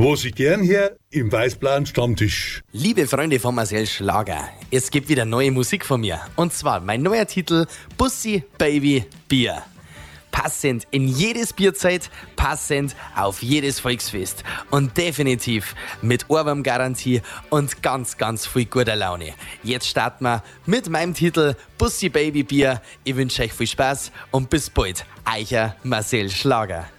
Was ich gern her im weißblauen Stammtisch. Liebe Freunde von Marcel Schlager, es gibt wieder neue Musik von mir. Und zwar mein neuer Titel Bussi Baby Bier. Passend in jedes Bierzeit, passend auf jedes Volksfest. Und definitiv mit Ohrwurm-Garantie und ganz, ganz viel guter Laune. Jetzt starten wir mit meinem Titel Bussi Baby Bier. Ich wünsche euch viel Spaß und bis bald. Eicher Marcel Schlager.